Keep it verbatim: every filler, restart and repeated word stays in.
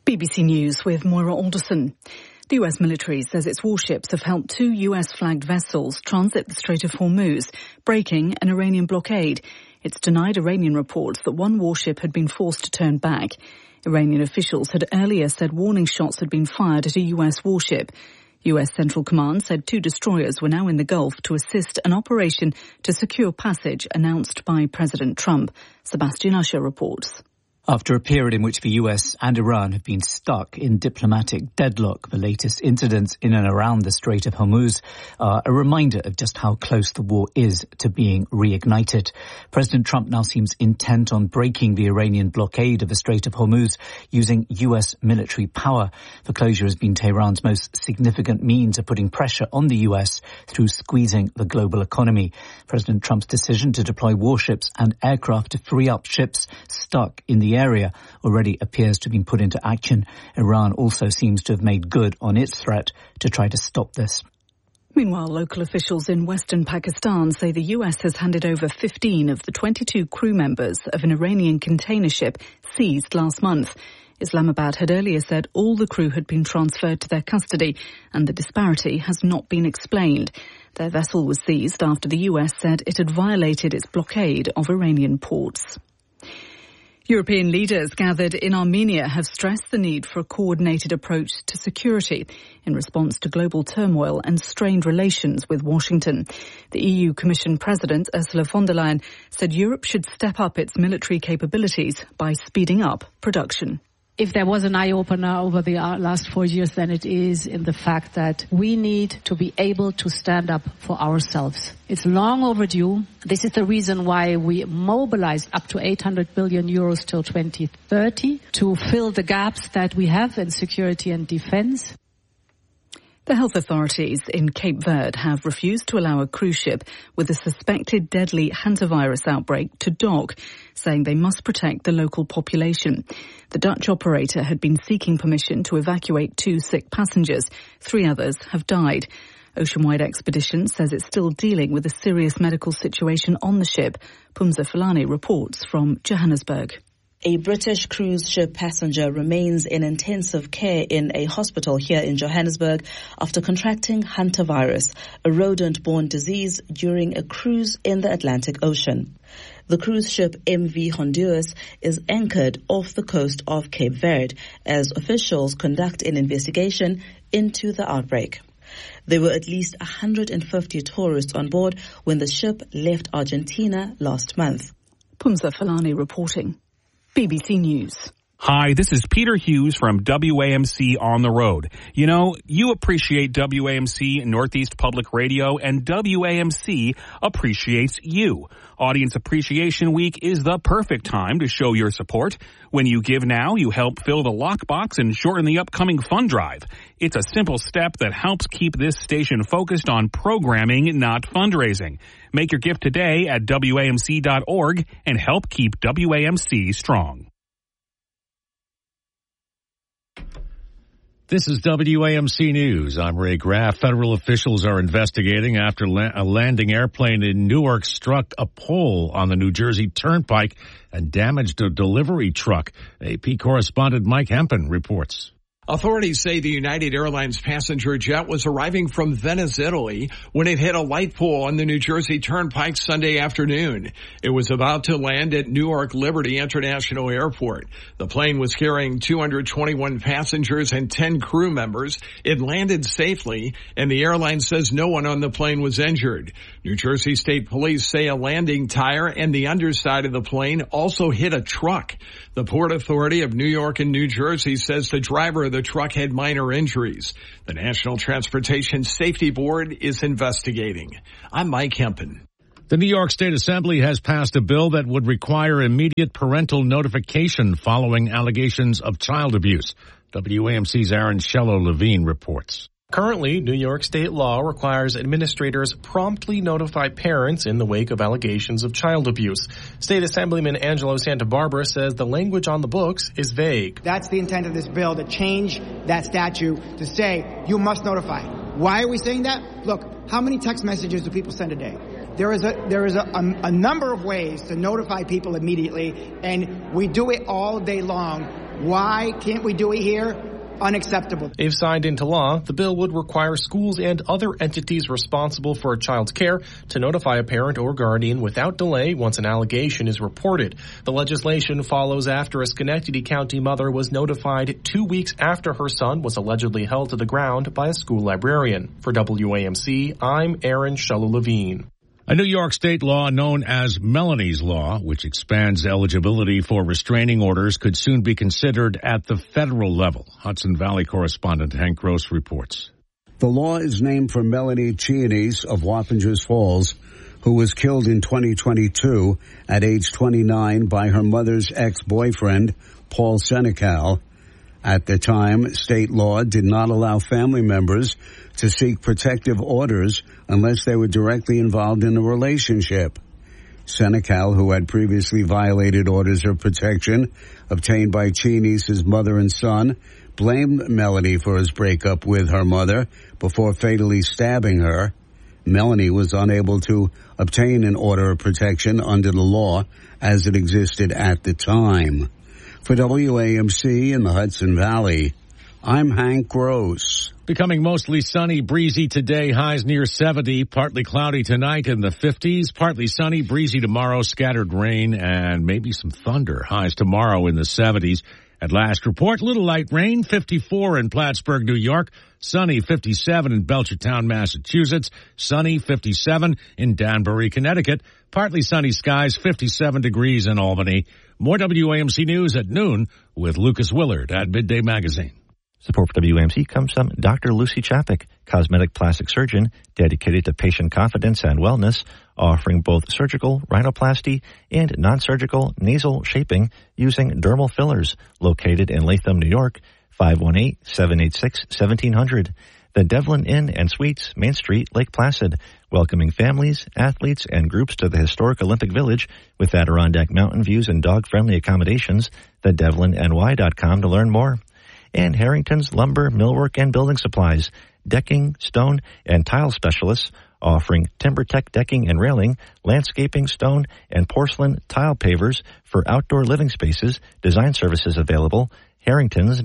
B B C News with Moira Alderson. The U S military says its warships have helped two U S-flagged vessels transit the Strait of Hormuz, breaking an Iranian blockade. It's denied Iranian reports that one warship had been forced to turn back. Iranian officials had earlier said warning shots had been fired at a U S warship. U S Central Command said two destroyers were now in the Gulf to assist an operation to secure passage announced by President Trump. Sebastian Usher reports. After a period in which the U S and Iran have been stuck in diplomatic deadlock, the latest incidents in and around the Strait of Hormuz are a reminder of just how close the war is to being reignited. President Trump now seems intent on breaking the Iranian blockade of the Strait of Hormuz using U S military power. The closure has been Tehran's most significant means of putting pressure on the U S through squeezing the global economy. President Trump's decision to deploy warships and aircraft to free up ships stuck in the area already appears to have been put into action. Iran also seems to have made good on its threat to try to stop this. Meanwhile, local officials in western Pakistan say the U S has handed over fifteen of the twenty-two crew members of an Iranian container ship seized last month. Islamabad had earlier said all the crew had been transferred to their custody and the disparity has not been explained. Their vessel was seized after the U S said it had violated its blockade of Iranian ports. European leaders gathered in Armenia have stressed the need for a coordinated approach to security in response to global turmoil and strained relations with Washington. The E U Commission President Ursula von der Leyen said Europe should step up its military capabilities by speeding up production. If there was an eye-opener over the last four years, then it is in the fact that we need to be able to stand up for ourselves. It's long overdue. This is the reason why we mobilized up to eight hundred billion euros till twenty thirty to fill the gaps that we have in security and defense. The health authorities in Cape Verde have refused to allow a cruise ship with a suspected deadly hantavirus outbreak to dock, saying they must protect the local population. The Dutch operator had been seeking permission to evacuate two sick passengers. Three others have died. Oceanwide Expedition says it's still dealing with a serious medical situation on the ship. Pumza Fulani reports from Johannesburg. A British cruise ship passenger remains in intensive care in a hospital here in Johannesburg after contracting hantavirus, a rodent-borne disease, during a cruise in the Atlantic Ocean. The cruise ship M V Honduras is anchored off the coast of Cape Verde as officials conduct an investigation into the outbreak. There were at least one hundred fifty tourists on board when the ship left Argentina last month. Pumza Fulani reporting. B B C News. Hi, this is Peter Hughes from W A M C On the Road. You know, you appreciate W A M C Northeast Public Radio, and W A M C appreciates you. Audience Appreciation Week is the perfect time to show your support. When you give now, you help fill the lockbox and shorten the upcoming fund drive. It's a simple step that helps keep this station focused on programming, not fundraising. Make your gift today at W A M C dot org and help keep W A M C strong. This is W A M C News. I'm Ray Graff. Federal officials are investigating after la- a landing airplane in Newark struck a pole on the New Jersey Turnpike and damaged a delivery truck. A P correspondent Mike Hempen reports. Authorities say the United Airlines passenger jet was arriving from Venice, Italy, when it hit a light pole on the New Jersey Turnpike Sunday afternoon. It was about to land at Newark Liberty International Airport. The plane was carrying two hundred twenty-one passengers and ten crew members. It landed safely, and the airline says no one on the plane was injured. New Jersey State Police say a landing tire and the underside of the plane also hit a truck. The Port Authority of New York and New Jersey says the driver of the truck had minor injuries. The National Transportation Safety Board is investigating. I'm Mike Hempen. The New York State Assembly has passed a bill that would require immediate parental notification following allegations of child abuse. W A M C's Aaron Shello-Levine reports. Currently, New York state law requires administrators promptly notify parents in the wake of allegations of child abuse. State Assemblyman Angelo Santabarbara says the language on the books is vague. That's the intent of this bill, to change that statute to say you must notify. Why are we saying that? Look, how many text messages do people send a day? There is a there is a, a, a number of ways to notify people immediately, and we do it all day long. Why can't we do it here? Unacceptable. If signed into law, the bill would require schools and other entities responsible for a child's care to notify a parent or guardian without delay once an allegation is reported. The legislation follows after a Schenectady County mother was notified two weeks after her son was allegedly held to the ground by a school librarian. For W A M C, I'm Aaron Shalulevine. A New York state law known as Melanie's Law, which expands eligibility for restraining orders, could soon be considered at the federal level. Hudson Valley correspondent Hank Gross reports. The law is named for Melanie Chianese of Wappingers Falls, who was killed in twenty twenty-two at age twenty-nine by her mother's ex-boyfriend, Paul Senecal. At the time, state law did not allow family members to seek protective orders unless they were directly involved in the relationship. Senecal, who had previously violated orders of protection obtained by Chianese's mother and son, blamed Melanie for his breakup with her mother before fatally stabbing her. Melanie was unable to obtain an order of protection under the law as it existed at the time. For W A M C in the Hudson Valley, I'm Hank Gross. Becoming mostly sunny, breezy today, highs near seventy, partly cloudy tonight in the fifties, partly sunny, breezy tomorrow, scattered rain, and maybe some thunder. Highs tomorrow in the seventies. At last report, little light rain, fifty-four in Plattsburgh, New York, sunny, fifty-seven in Belchertown, Massachusetts, sunny, fifty-seven in Danbury, Connecticut, partly sunny skies, fifty-seven degrees in Albany. More W A M C News at noon with Lucas Willard at Midday Magazine. Support for W A M C comes from Doctor Lucy Chapik, cosmetic plastic surgeon dedicated to patient confidence and wellness, offering both surgical rhinoplasty and non-surgical nasal shaping using dermal fillers, located in Latham, New York, five one eight, seven eight six, one seven zero zero. The Devlin Inn and Suites, Main Street, Lake Placid, welcoming families, athletes, and groups to the historic Olympic Village with Adirondack mountain views and dog-friendly accommodations. The Devlin N Y dot com to learn more. And Harrington's Lumber, Millwork, and Building Supplies, decking, stone, and tile specialists, offering TimberTech decking and railing, landscaping, stone, and porcelain tile pavers for outdoor living spaces. Design services available. Harrington's